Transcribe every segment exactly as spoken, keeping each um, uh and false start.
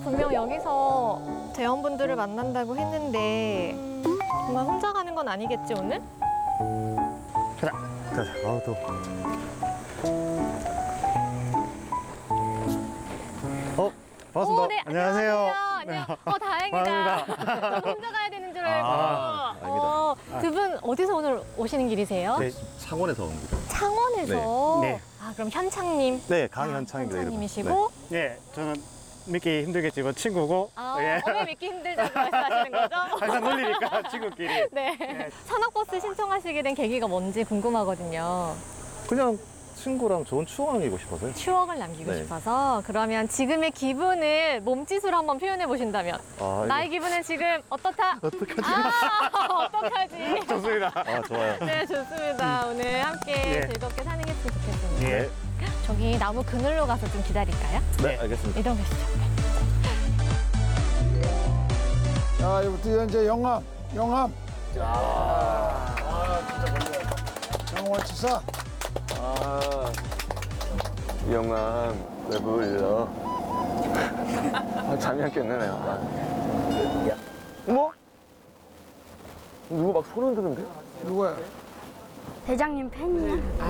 분명 여기서 대원분들을 만난다고 했는데 정말 혼자 가는 건 아니겠지 오늘? 가자. 가자. 아, 또. 어, 반갑습니다. 오, 네, 안녕하세요. 안녕하세요. 네. 어, 다행이다. 반갑습니다. 저도 혼자 가야 되는 줄 알고. 아, 아닙니다. 어, 두 분 어디서 오늘 오시는 길이세요? 네, 창원에서 옵니다. 창원에서. 네. 네. 아, 그럼 현창님. 네, 강현창입니다. 이름은. 현창님이시고. 예, 저는 믿기 힘들겠지만 친구고. 아, 예. 어, 왜 믿기 힘들다고 말씀하시는 거죠? 항상 놀리니까 친구끼리. 네. 산악버스 신청하시게 된 계기가 뭔지 궁금하거든요. 네. 그냥 친구랑 좋은 추억 남기고 싶어서요. 추억을 남기고 네. 싶어서. 그러면 지금의 기분을 몸짓으로 한번 표현해 보신다면. 아, 이거 나의 기분은 지금 어떻다? 어떡하지? 아, 어떡하지? 좋습니다. 아, 좋아요. 네, 좋습니다. 오늘 함께 예. 즐겁게 산행했으면 좋겠습니다. 네. 저기 나무 그늘로 가서 좀 기다릴까요? 네, 알겠습니다. 이동하시죠. 자, 이부터 이제 영암, 영암. 아, 진짜 멀리 영월치사. 아, 영암 왜 불러? 아, 잠이 안 깼네 내가. 어머? 누구 막 소리 드는데? 누구야? 대장님 팬이야?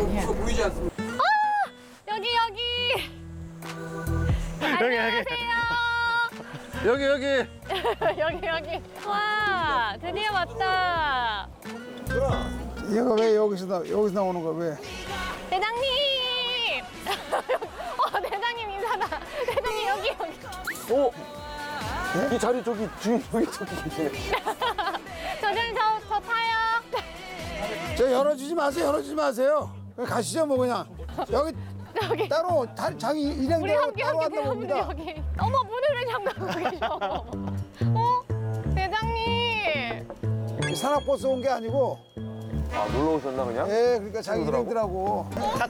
여기, 여기! 여기, 여기. 여기 여기. 여기, 여기. 와, 드디어 왔다. 얘가 왜 여기서 나 여기서 나오는 거야? 왜? 대장님! 어, 대장님 인사다. 대장님, 여기, 여기. 오. 이 자리 저기 주인 여기 저기 계시네. 저는 저, 저 타요. 저 열어주지 마세요. 열어주지 마세요. 그냥 가시죠, 뭐 그냥. 여기 여기. 따로 다, 자기 우리 일행대로 함께, 따로 함께 한다고 대원분들 봅니다. 여기. 어머, 문을 왜 잠그고 계셔? 어? 대장님! 산악버스 온 게 아니고, 아 놀러 오셨나 그냥? 예, 그러니까 자기 일행들하고. 다